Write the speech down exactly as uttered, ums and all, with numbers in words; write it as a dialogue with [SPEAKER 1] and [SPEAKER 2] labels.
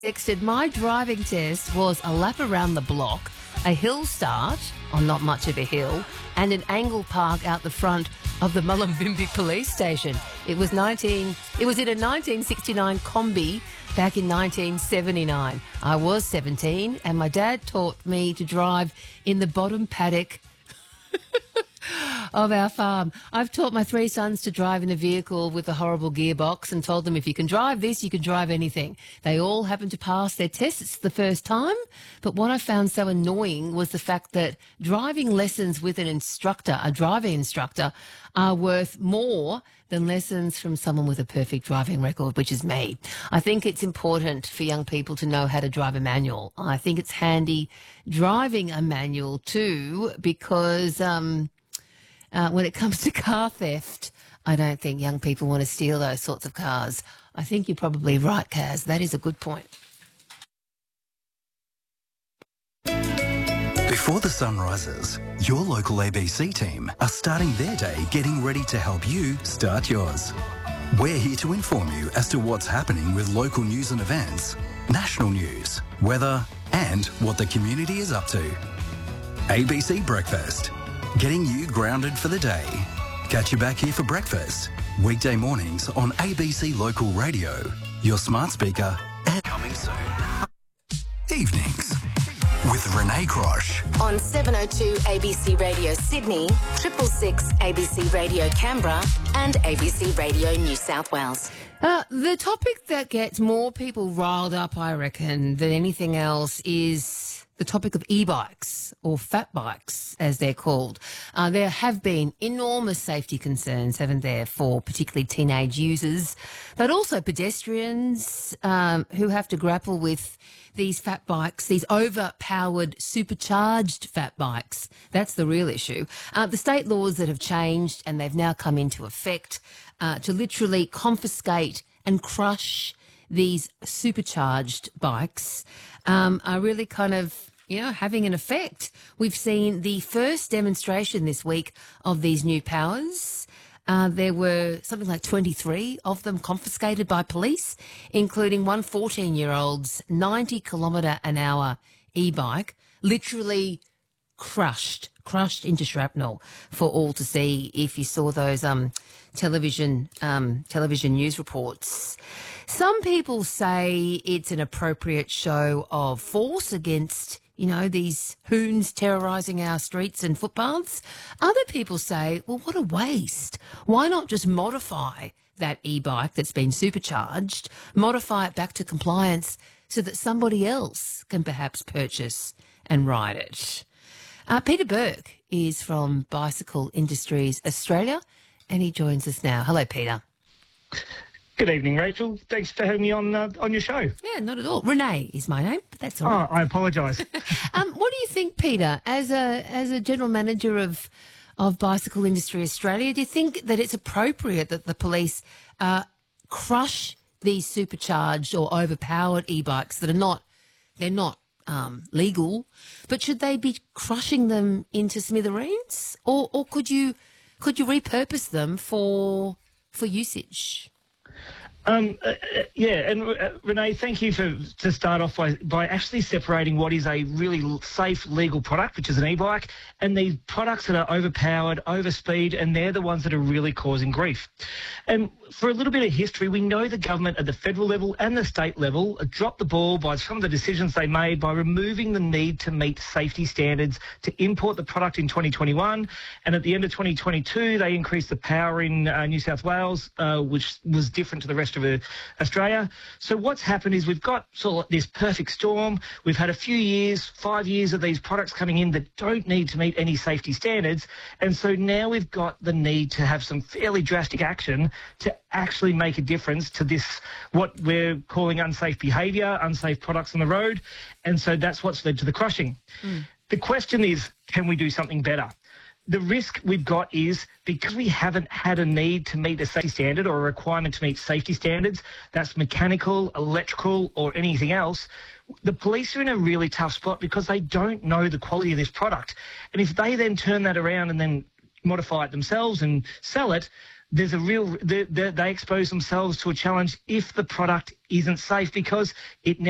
[SPEAKER 1] Texted, my driving test was a lap around the block, a hill start, on not much of a hill, and an angle park out the front of the Mullumbimby police station. It was nineteen. It was in a nineteen sixty-nine Kombi back in nineteen seventy-nine. I was seventeen, and my dad taught me to drive in the bottom paddock of our farm. I've taught my three sons to drive in a vehicle with a horrible gearbox and told them if you can drive this, you can drive anything. They all happened to pass their tests the first time, but what I found so annoying was the fact that driving lessons with an instructor, a driving instructor, are worth more than lessons from someone with a perfect driving record, which is me. I think it's important for young people to know how to drive a manual. I think it's handy driving a manual too, because um, uh, when it comes to car theft, I don't think young people want to steal those sorts of cars. I think you're probably right, Kaz. That is a good point.
[SPEAKER 2] Before the sun rises, your local A B C team are starting their day getting ready to help you start yours. We're here to inform you as to what's happening with local news and events, national news, weather, and what the community is up to. A B C Breakfast, getting you grounded for the day. Catch you back here for breakfast, weekday mornings on A B C Local Radio, your smart speaker, and coming soon. Evenings with Renee Crosh.
[SPEAKER 3] On seven oh two A B C Radio Sydney, triple six A B C Radio Canberra, and A B C Radio New South Wales.
[SPEAKER 1] Uh, the topic that gets more people riled up, I reckon, than anything else is the topic of e-bikes, or fat bikes, as they're called. Uh, there have been enormous safety concerns, haven't there, for particularly teenage users, but also pedestrians um, who have to grapple with these fat bikes, these overpowered, supercharged fat bikes. That's the real issue. Uh, the state laws that have changed, and they've now come into effect, uh, to literally confiscate and crush these supercharged bikes, um, are really kind of, you know, having an effect. We've seen the first demonstration this week of these new powers. Uh, there were something like twenty-three of them confiscated by police, including one fourteen-year-old's ninety kilometre an hour e-bike, literally crushed, crushed into shrapnel for all to see if you saw those um, television, um, television news reports. Some people say it's an appropriate show of force against, you know, these hoons terrorising our streets and footpaths. Other people say, well, what a waste. Why not just modify that e-bike that's been supercharged, modify it back to compliance so that somebody else can perhaps purchase and ride it? Uh, Peter Burke is from Bicycle Industries Australia, and he joins us now. Hello, Peter.
[SPEAKER 4] Good evening, Rachel. Thanks for having me on uh, on your show.
[SPEAKER 1] Yeah, not at all. Renee is my name, but that's all right.
[SPEAKER 4] Oh, I apologise.
[SPEAKER 1] um, what do you think, Peter, as a as a general manager of of Bicycle Industry Australia, do you think that it's appropriate that the police uh, crush these supercharged or overpowered e-bikes that are not they're not um, legal, but should they be crushing them into smithereens, or or could you could you repurpose them for for usage?
[SPEAKER 4] Um, uh, yeah, and uh, Renee, thank you for to start off by, by actually separating what is a really safe legal product, which is an e-bike, and the products that are overpowered, overspeed, and they're the ones that are really causing grief. And for a little bit of history, we know the government at the federal level and the state level dropped the ball by some of the decisions they made by removing the need to meet safety standards to import the product in twenty twenty-one, and at the end of twenty twenty-two, they increased the power in uh, New South Wales, uh, which was different to the rest of uh, Australia. So what's happened is we've got sort of this perfect storm. We've had a few years, five years of these products coming in that don't need to meet any safety standards, and so now we've got the need to have some fairly drastic action to actually make a difference to this, what we're calling unsafe behaviour, unsafe products on the road, and so that's what's led to the crushing. Mm. The question is, can we do something better? The risk we've got is because we haven't had a need to meet a safety standard or a requirement to meet safety standards, that's mechanical, electrical, or anything else, the police are in a really tough spot because they don't know the quality of this product. And if they then turn that around and then modify it themselves and sell it, there's a real, they, they expose themselves to a challenge if the product isn't safe because it never